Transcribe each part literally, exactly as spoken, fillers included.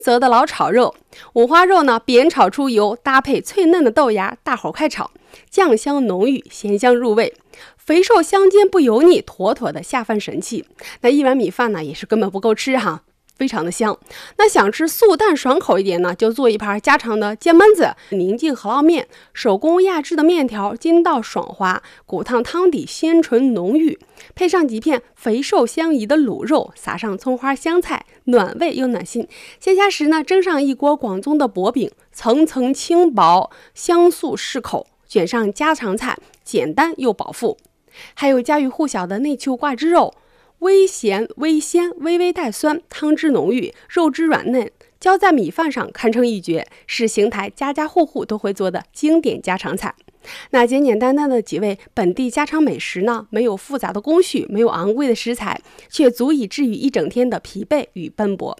择的老炒肉，五花肉呢煸炒出油，搭配脆嫩的豆芽，大火快炒，酱香浓郁，咸香入味，肥瘦相间不油腻，妥妥的下饭神器。那一碗米饭呢也是根本不够吃哈，非常的香。那想吃素淡爽口一点呢，就做一盘家常的煎焖子、宁静饸饹面，手工压制的面条筋道爽滑，骨汤汤底鲜醇浓郁，配上几片肥瘦相宜的卤肉，撒上葱花香菜，暖胃又暖心。闲暇时呢，蒸上一锅广宗的薄饼，层层轻薄，香酥适口，卷上家常菜，简单又饱腹。还有家喻户晓的内丘挂汁肉，微咸微鲜，微微带酸，汤汁浓郁，肉质软嫩，浇在米饭上堪称一绝，是邢台家家户户都会做的经典家常菜。那简简单单的几味本地家常美食呢，没有复杂的工序，没有昂贵的食材，却足以治愈一整天的疲惫与奔波。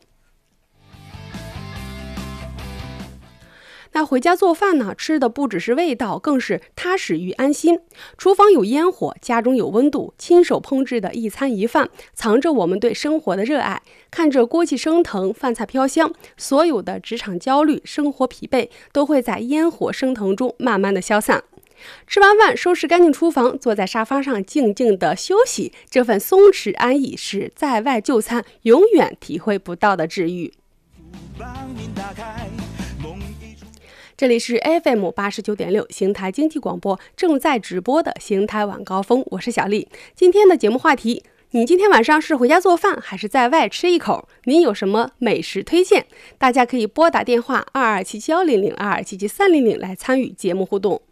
那回家做饭呢，吃的不只是味道，更是踏实与安心。厨房有烟火，家中有温度，亲手烹制的一餐一饭，藏着我们对生活的热爱。看着锅气升腾，饭菜飘香，所有的职场焦虑、生活疲惫，都会在烟火升腾中慢慢的消散。吃完饭，收拾干净厨房，坐在沙发上静静的休息，这份松弛安逸是在外就餐永远体会不到的治愈。这里是 F M 八十九点六 邢台经济广播正在直播的邢台晚高峰，我是小丽。今天的节目话题，你今天晚上是回家做饭还是在外吃一口？您有什么美食推荐？大家可以拨打电话二二七七幺零零二二七七三零零来参与节目互动。